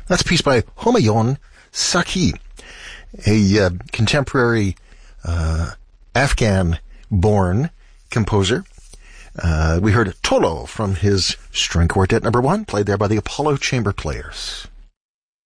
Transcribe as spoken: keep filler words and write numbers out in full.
That's a piece by Humayun Saki, a uh, contemporary uh, Afghan-born composer. Uh, we heard Tolo from his string quartet number one, played there by the Apollo Chamber Players.